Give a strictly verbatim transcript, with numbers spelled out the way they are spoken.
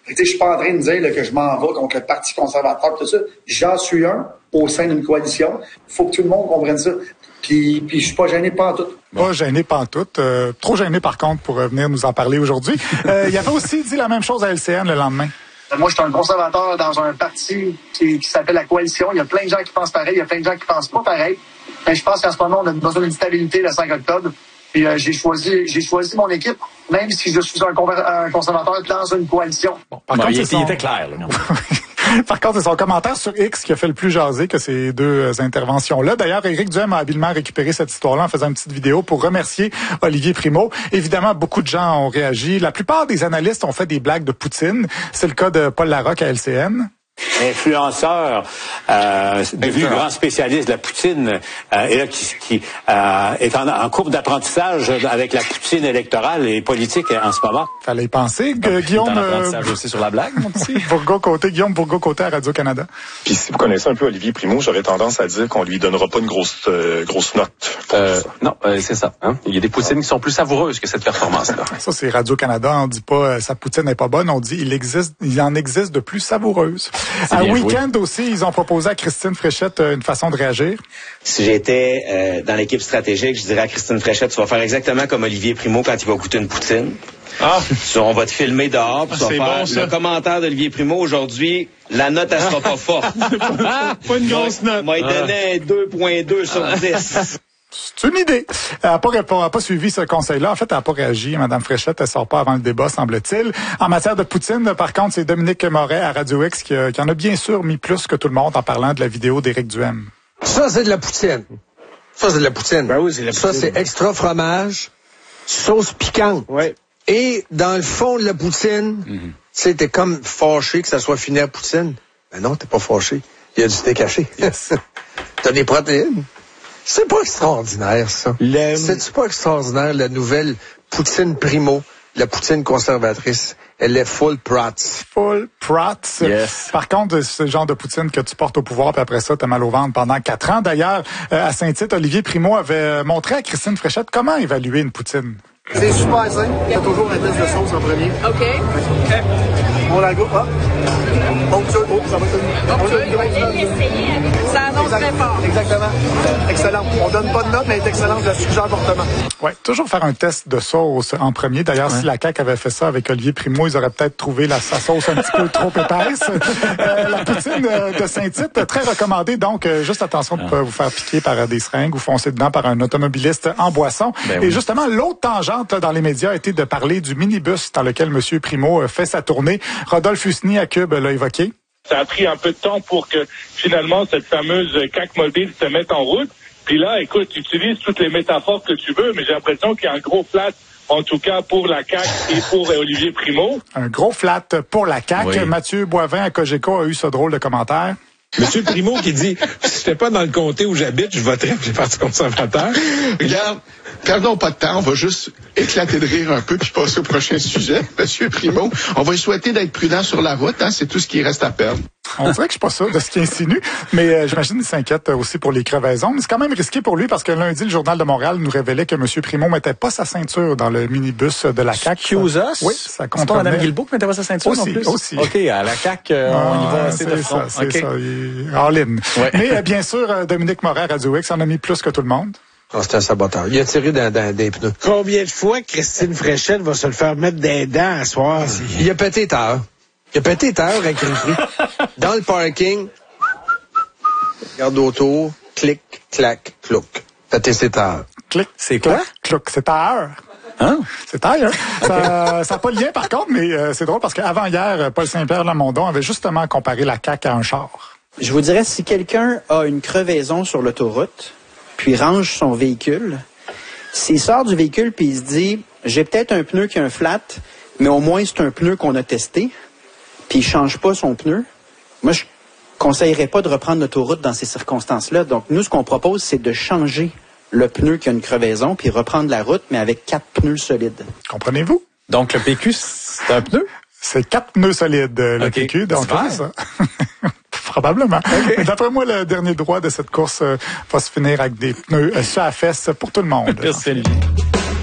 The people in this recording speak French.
Je suis pas en train de dire là, que je m'en vais contre le Parti conservateur, tout ça. J'en suis un au sein d'une coalition. Il faut que tout le monde comprenne ça. Puis, puis je suis pas gêné pantoute. Pas gêné pantoute. Euh, trop gêné, par contre, pour venir nous en parler aujourd'hui. Euh, il avait aussi dit la même chose à L C N le lendemain. Moi, je suis un conservateur dans un parti qui, qui s'appelle la Coalition. Il y a plein de gens qui pensent pareil, il y a plein de gens qui pensent pas pareil. Mais je pense qu'en ce moment, on a besoin d'une stabilité le cinq octobre. Puis euh, j'ai choisi j'ai choisi mon équipe, même si je suis un, conver- un conservateur dans une coalition. Bon, par bon, contre, il, c'est son... il était clair. Là, Par contre, c'est son commentaire sur X qui a fait le plus jaser que ces deux interventions-là. D'ailleurs, Éric Duhem a habilement récupéré cette histoire-là en faisant une petite vidéo pour remercier Olivier Primo. Évidemment, beaucoup de gens ont réagi. La plupart des analystes ont fait des blagues de Poutine. C'est le cas de Paul Larocque à L C N. Influenceur, euh, devenu grand spécialiste de la poutine, euh, et là qui, qui euh, est en, en cours d'apprentissage avec la poutine électorale et politique en ce moment. Fallait y penser. Gu- Guillaume euh, aussi sur la blague, mon petit. Bourgault-Côté, Guillaume Bourgault-Côté à Radio-Canada. Puis si vous connaissez un peu Olivier Primo, j'aurais tendance à dire qu'on lui donnera pas une grosse euh, grosse note. Euh, non, euh, c'est ça. Hein? Il y a des poutines qui sont plus savoureuses que cette performance-là. Ça, c'est Radio-Canada. On dit pas euh, sa poutine n'est pas bonne. On dit il existe, il en existe de plus savoureuses. À Week-end aussi, ils ont proposé à Christine Fréchette euh, une façon de réagir. Si j'étais euh, dans l'équipe stratégique, je dirais à Christine Fréchette, tu vas faire exactement comme Olivier Primo quand il va goûter une poutine. Ah. On va te filmer dehors, puis ah, tu vas faire bon, le commentaire d'Olivier Primo aujourd'hui. La note, elle sera pas forte. Pas une grosse note. Moi, il donnait deux virgule deux sur dix. C'est une idée. Elle n'a pas, pas, pas suivi ce conseil-là. En fait, elle n'a pas réagi. Madame Fréchette, elle sort pas avant le débat, semble-t-il. En matière de Poutine, par contre, c'est Dominique Moret à Radio X qui, qui en a bien sûr mis plus que tout le monde en parlant de la vidéo d'Éric Duhem. Ça, c'est de la poutine. Ça, c'est de la poutine. Ben oui, c'est de la poutine. Ça, c'est extra fromage, sauce piquante. Ouais. Et dans le fond de la poutine, mm-hmm. tu sais, t'es comme fâché que ça soit fini à poutine. Ben non, t'es pas fâché. Il y a du steak haché. Yes. T'as des protéines. C'est pas extraordinaire, ça. Le... C'est-tu pas extraordinaire, la nouvelle Poutine Primo, la Poutine conservatrice? Elle est full prats. Full prats. Yes. Par contre, c'est le genre de Poutine que tu portes au pouvoir, puis après ça, t'as mal au ventre pendant quatre ans. D'ailleurs, à Saint-Tite, Olivier Primo avait montré à Christine Fréchette comment évaluer une Poutine. C'est super simple. T'as toujours un test de sauce en premier. OK. OK. On la go. Ah. Donc, ça, oh, ça va être Ça annonce très fort. Exactement. Excellent. On donne pas de note, mais elle est excellente. Je la suggère fortement. Oui, toujours faire un test de sauce en premier. D'ailleurs, ouais. si la C A Q avait fait ça avec Olivier Primo, ils auraient peut-être trouvé la, sa sauce un petit peu trop épaisse. Euh, la poutine de Saint-Tite, très recommandée. Donc, euh, juste attention de ne pas vous faire piquer par des seringues ou foncer dedans par un automobiliste en boisson. Ben Et oui. justement, l'autre tangente là, dans les médias a été de parler du minibus dans lequel M. Primo fait sa tournée. Rodolphe Husny à Cube l'a évoqué. Ça a pris un peu de temps pour que, finalement, cette fameuse C A Q mobile se mette en route. Puis là, écoute, tu utilises toutes les métaphores que tu veux, mais j'ai l'impression qu'il y a un gros flat, en tout cas pour la C A Q et pour Olivier Primo. Un gros flat pour la C A Q. Oui. Mathieu Boivin à Cogeco a eu ce drôle de commentaire. Monsieur Primo qui dit, si j'étais pas dans le comté où j'habite, je voterais pour les partis conservateurs. Regarde, perdons pas de temps, on va juste éclater de rire un peu puis passer au prochain sujet. Monsieur Primo, on va lui souhaiter d'être prudent sur la route, hein, c'est tout ce qui reste à perdre. On dirait que je suis pas sûr de ce qu'il insinue, mais euh, j'imagine qu'il s'inquiète aussi pour les crevaisons. Mais c'est quand même risqué pour lui parce que lundi, le Journal de Montréal nous révélait que M. Primo mettait pas sa ceinture dans le minibus de la C A Q. Excuse us? Oui, ça compte. C'est pas Mme Guilbeault qui mettait pas sa ceinture aussi, non plus? Aussi, OK, à la C A Q, euh, ah, on y va assez de front. C'est okay. ça, il est all in. Ouais. Mais euh, bien sûr, euh, Dominique Moret à Radio X en a mis plus que tout le monde. Oh, c'est un saboteur. Il a tiré dans, dans des pneus. Combien de fois Christine Fréchette va se le faire mettre des dents à soir? Il a pété tard. Il a pété tard avec Cricri. Dans le parking, regarde autour, clic, clac, clouc. Pété c'est tard. Clic, c'est quoi? Clouc, c'est tard. Hein? C'est tard, hein? Ça n'a pas de lien par contre, mais euh, c'est drôle parce qu'avant hier, Paul Saint-Pierre Lamondon avait justement comparé la C A Q à un char. Je vous dirais, si quelqu'un a une crevaison sur l'autoroute, puis range son véhicule, s'il sort du véhicule puis il se dit, j'ai peut-être un pneu qui a un flat, mais au moins c'est un pneu qu'on a testé, puis il change pas son pneu, moi je conseillerais pas de reprendre l'autoroute dans ces circonstances-là. Donc nous, ce qu'on propose, c'est de changer le pneu qui a une crevaison, puis reprendre la route, mais avec quatre pneus solides. Comprenez-vous? Donc le P Q, c'est un pneu? C'est quatre pneus solides, le okay. P Q, donc c'est ça. Probablement. Okay. Mais d'après moi, le dernier droit de cette course euh, va se finir avec des pneus euh, sur la fesse pour tout le monde. Merci.